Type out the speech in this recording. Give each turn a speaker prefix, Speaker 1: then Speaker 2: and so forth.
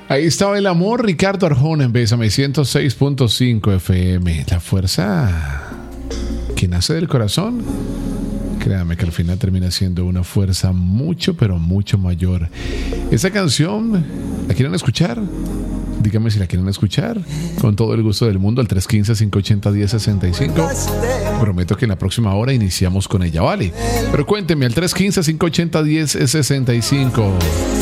Speaker 1: Ahí estaba el amor, Ricardo Arjona en Bésame 106.5 FM. La fuerza que nace del corazón, créame que al final termina siendo una fuerza mucho, pero mucho mayor. Esa canción, ¿la quieren escuchar? Díganme si la quieren escuchar. Con todo el gusto del mundo, al 315-580-1065. Prometo que en la próxima hora iniciamos con ella, ¿vale? Pero cuéntenme al 315-580-1065.